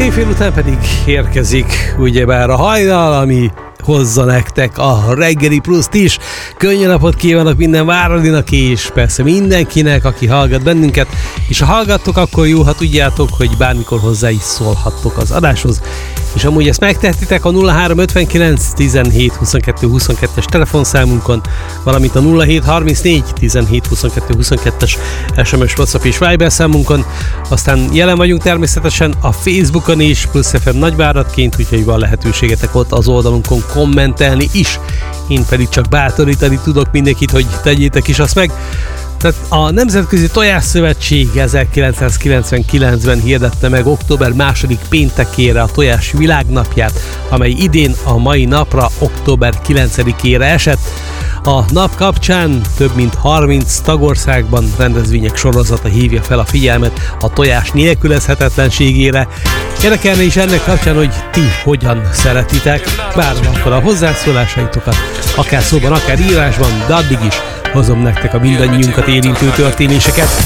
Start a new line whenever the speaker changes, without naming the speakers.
Éjfél után pedig érkezik ugyebár a hajnal, ami hozza nektek a reggeli pluszt is. Könnyű napot kívánok minden Váradinak, és persze mindenkinek, aki hallgat bennünket. És ha hallgattok, akkor jó, ha tudjátok, hogy bármikor hozzá is szólhattok az adáshoz. És amúgy ezt megtehetitek a 0359 17 22 22-es telefonszámunkon, valamint a 0734 17 22 22-es SMS, WhatsApp és Viber számunkon. Aztán jelen vagyunk természetesen a Facebookon is, Plusz FM Nagyváradként, úgyhogy van lehetőségetek ott az oldalunkon kommentelni is. Én pedig csak bátorítani tudok mindenkit, hogy tegyétek is azt meg. Tehát a Nemzetközi Tojásszövetség 1999-ben hirdette meg október 2. péntekére a tojás világnapját, amely idén a mai napra, október 9-ére esett. A nap kapcsán több mint 30 tagországban rendezvények sorozata hívja fel a figyelmet a tojás nélkülözhetetlenségére. Érdekelne is ennek kapcsán, hogy ti hogyan szeretitek, várom akkor a hozzászólásaitokat, akár szóban, akár írásban, de addig is hozom nektek a mindannyiunkat érintő történéseket.